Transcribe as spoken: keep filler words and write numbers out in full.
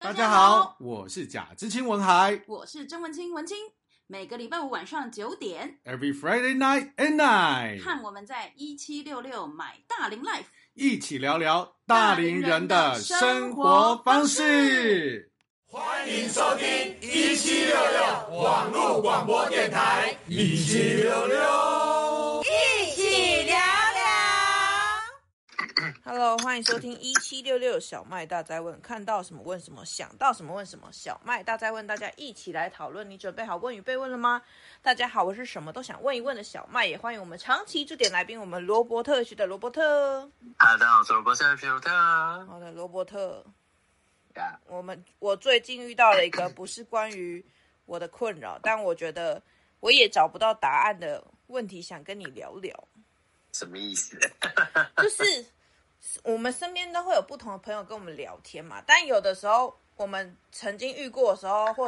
大家好，我是贾知青文海， 我是曾文清文清。每个礼拜五晚上九点 ，Every Friday night and night， 和我们在一七六六买大龄 Life 一起聊聊大龄人的生活方式。 欢迎收听一七六六网络广播电台，一七六六， 一起聊聊。Hello， 欢迎收听一七六六小麦大哉问，看到什么问什么，想到什么问什么。小麦大哉问，大家一起来讨论。你准备好问与被问了吗？大家好，我是什么都想问一问的小麦，也欢迎我们长期驻点来宾，我们罗伯特区的罗伯特。 Hello， 大家好，我是罗伯特区的罗伯特。 好的，罗伯特。 Yeah. 我们我最近遇到了一个不是关于我的困扰，但我觉得我也找不到答案的问题，想跟你聊聊。 什么意思？ 就是我们身边都会有不同的朋友跟我们聊天嘛，但有的时候我们曾经遇过的时候，或